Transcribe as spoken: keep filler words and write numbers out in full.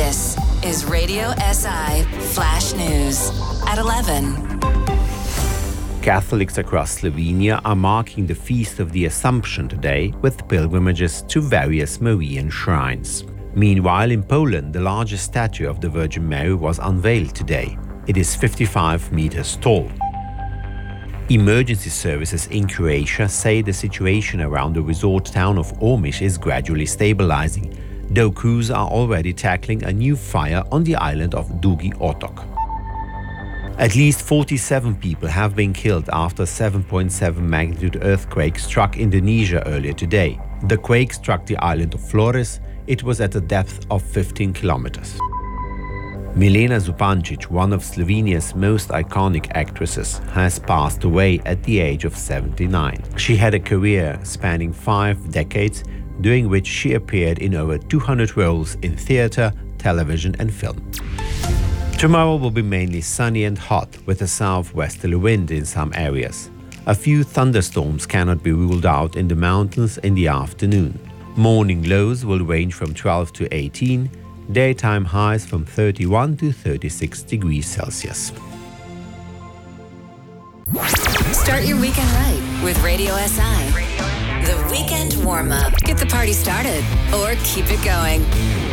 This is Radio S I Flash News at eleven. Catholics across Slovenia are marking the Feast of the Assumption today with pilgrimages to various Marian shrines. Meanwhile, in Poland, the largest statue of the Virgin Mary was unveiled today. It is fifty-five meters tall. Emergency services in Croatia say the situation around the resort town of Omiš is gradually stabilizing, though crews are already tackling a new fire on the island of Dugi Otok. At least forty-seven people have been killed after a seven point seven magnitude earthquake struck Indonesia earlier today. The quake struck the island of Flores. It was at a depth of fifteen kilometers. Milena Zupancic, one of Slovenia's most iconic actresses, has passed away at the age of seventy-nine. She had a career spanning five decades, during which she appeared in over two hundred roles in theatre, television and film. Tomorrow will be mainly sunny and hot, with a southwesterly wind in some areas. A few thunderstorms cannot be ruled out in the mountains in the afternoon. Morning lows will range from twelve to eighteen, daytime highs from thirty-one to thirty-six degrees Celsius. Start your weekend right with Radio S I. The weekend warm-up. Get the party started or keep it going.